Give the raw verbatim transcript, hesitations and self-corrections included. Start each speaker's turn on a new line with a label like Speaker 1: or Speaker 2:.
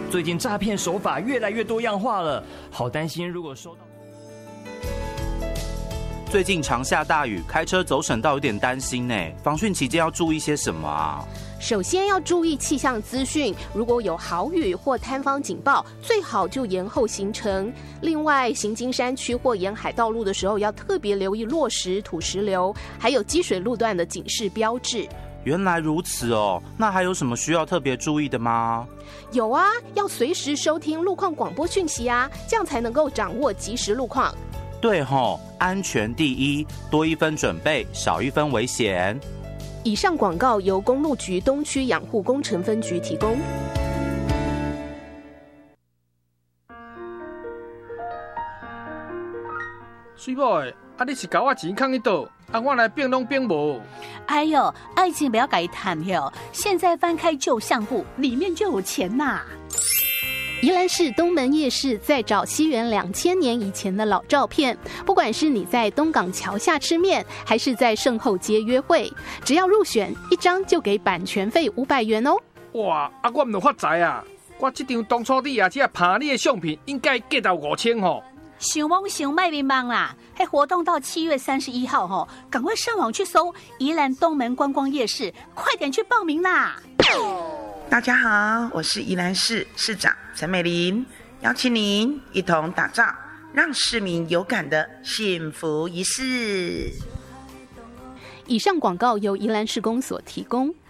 Speaker 1: 最近诈骗手法越来越多样化了，好担心如果收到。
Speaker 2: 最近常下大雨，开车走省道有点担心呢。防汛期间要注意些什么啊？
Speaker 3: 首先要注意气象资讯，如果有豪雨或塌方警报，最好就延后行程。另外，行经山区或沿海道路的时候，要特别留意落石、土石流，还有积水路段的警示标志。
Speaker 2: 原来如此哦，那还有什么需要特别注意的吗？
Speaker 3: 有啊，要随时收听路况广播讯息啊，这样才能够掌握即时路况。
Speaker 2: 对吼，安全第一，多一分准备，少一分危险。
Speaker 3: 以上广告由公路局东区养护工程分局提供。
Speaker 4: 水某的，啊你是交我钱放去倒，啊我来变拢变无。
Speaker 5: 哎呦，爱情不要改谈哟，现在翻开旧相簿，里面就有钱呐。
Speaker 3: 宜兰市东门夜市在找西元两千年以前的老照片，不管是你在东港桥下吃面，还是在圣后街约会，只要入选一张就给版权费五百元哦。
Speaker 4: 哇，啊我唔有发财啊！我这张当初你也只拍你的相片，应该价到五千吼。
Speaker 5: 想梦想卖迷茫啦！嘿，活动到七月三十一号吼，赶快上网去搜宜兰东门观光夜市，快点去报名啦！
Speaker 6: 大家好，我是宜兰市市长陈美玲，邀请您一同打造让市民有感的幸福仪式。
Speaker 3: 以上广告由宜兰市公所提供。